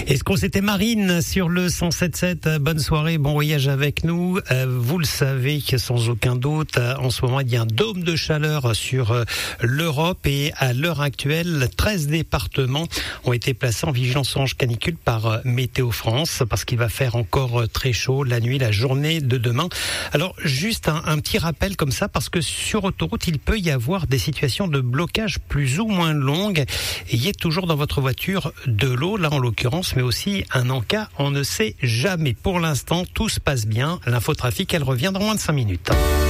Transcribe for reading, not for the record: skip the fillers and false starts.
Est-ce qu'on s'était Marine sur le 107.7? Bonne soirée, bon voyage avec nous. Vous le savez que sans aucun doute, en ce moment, il y a un dôme de chaleur sur l'Europe et à l'heure actuelle, 13 départements ont été placés en vigilance orange canicule par Météo France parce qu'il va faire encore très chaud la nuit, la journée de demain. Alors, juste un petit rappel comme ça parce que sur autoroute, il peut y avoir des situations de blocage plus ou moins longues. Ayez toujours dans votre voiture de l'eau, là en l'occurrence, mais aussi un encas, on ne sait jamais. Pour l'instant, tout se passe bien. L'infotrafic, elle revient dans moins de 5 minutes.